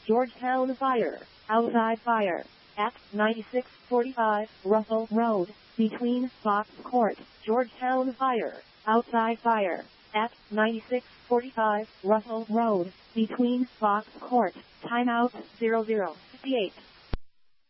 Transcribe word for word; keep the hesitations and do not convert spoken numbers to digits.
Georgetown fire, outside fire, at ninety-six forty-five Russell Road, between Fox Court, Georgetown fire, outside fire, at ninety-six forty-five Russell Road, between Fox Court, timeout zero zero fifty-eight.